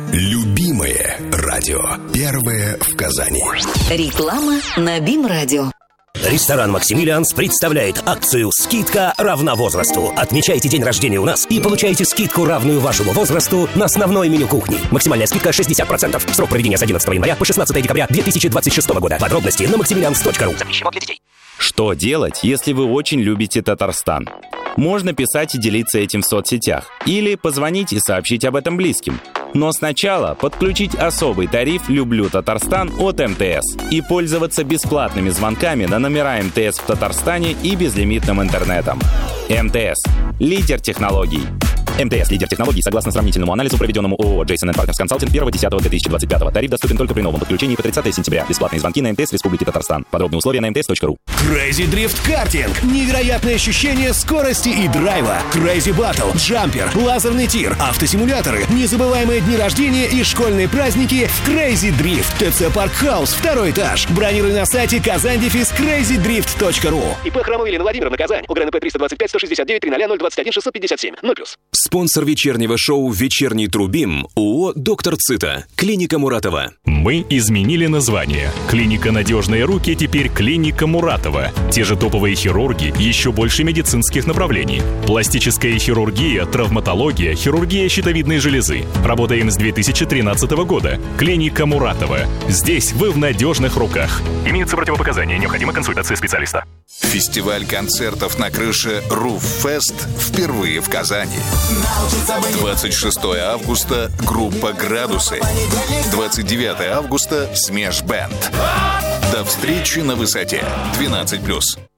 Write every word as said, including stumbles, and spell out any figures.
Любимое радио. Первое в Казани. Реклама на БИМ-радио. Ресторан «Максимилианс» представляет акцию «Скидка равна возрасту». Отмечайте день рождения у нас и получаете скидку, равную вашему возрасту, на основное меню кухни. Максимальная скидка шестьдесят процентов. Срок проведения с одиннадцатого января по шестнадцатое декабря две тысячи двадцать шестого года. Подробности на максимилианс точка ру. Запрещено для детей. Что делать, если вы очень любите Татарстан? Можно писать и делиться этим в соцсетях. Или позвонить и сообщить об этом близким. Но сначала подключить особый тариф «Люблю Татарстан» от эм тэ эс и пользоваться бесплатными звонками на номера эм тэ эс в Татарстане и безлимитным интернетом. эм тэ эс – лидер технологий. эм тэ эс – лидер технологий согласно сравнительному анализу, проведенному ООО «Джейсон энд Партнерс Консалтинг» первого десятого две тысячи двадцать пятого. Тариф доступен только при новом подключении по тридцатое сентября. Бесплатные звонки на эм тэ эс Республики Татарстан. Подробные условия на эм тэ эс точка ру. Crazy Drift Karting. Невероятное ощущение скорости и драйва. Crazy Battle, джампер, лазерный тир, автосимуляторы, незабываемые дни рождения и школьные праздники в Crazy Drift. ТЦ Парк Хаус, второй этаж. Бронируй на сайте казань дефис крейзи дрифт точка ру. ИП Храмова Елена Владимировна, Казань. УГРНП триста двадцать пять сто шестьдесят девять триста ноль двадцать один шестьсот пятьдесят семь. ноль плюс. Спонсор вечернего шоу «Вечерний Трубим» ООО «Доктор Цита». Клиника Муратова. Мы изменили название. Клиника «Надежные руки» теперь клиника Муратова. Те же топовые хирурги, еще больше медицинских направлений. Пластическая хирургия, травматология, хирургия щитовидной железы. Работаем с две тысячи тринадцатого года. Клиника Муратова. Здесь вы в надежных руках. Имеются противопоказания, необходима консультация специалиста. Фестиваль концертов на крыше Руффест впервые в Казани. двадцать шестого августа группа «Градусы». двадцать девятого августа Смеш Бэнд. До встречи на высоте. двенадцать плюс.